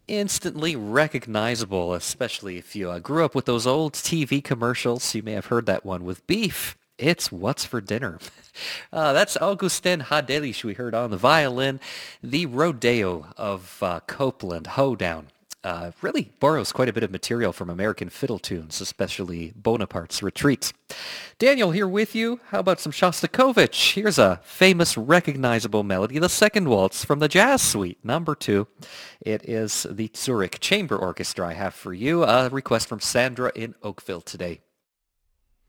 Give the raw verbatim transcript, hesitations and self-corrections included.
Instantly recognizable, especially if you uh, grew up with those old T V commercials. You may have heard that one with beef. It's what's for dinner. Uh, that's Augustin Hadelish we heard on the violin. The Rodeo of uh, Copeland, Hoedown. Uh, really borrows quite a bit of material from American fiddle tunes, especially Bonaparte's Retreat. Daniel here with you. How about some Shostakovich? Here's a famous, recognizable melody, the second waltz from the Jazz Suite, number two. It is the Zurich Chamber Orchestra I have for you. A request from Sandra in Oakville today.